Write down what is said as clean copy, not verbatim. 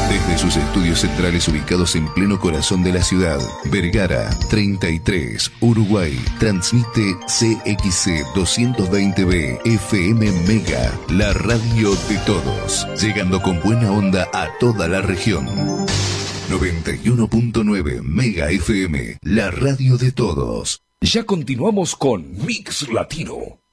Desde sus estudios centrales ubicados en pleno corazón de la ciudad, Vergara 33, Uruguay, transmite CXC 220B FM Mega, la radio de todos, llegando con buena onda a toda la región. 91.9 Mega FM, la radio de todos. Ya continuamos con Mix Latino.